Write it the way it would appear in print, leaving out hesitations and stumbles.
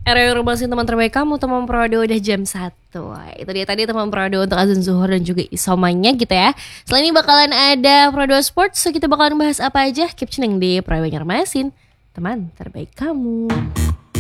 Era informasi teman terbaik kamu, teman Prodo udah jam 1. Itu dia tadi teman Prodo untuk Azan Zuhur dan juga Isomanya gitu ya. Setelah ini bakalan ada Prodo Sports, so kita bakalan bahas apa aja. Keep tuning di Prodo Banjarmasin, teman terbaik kamu.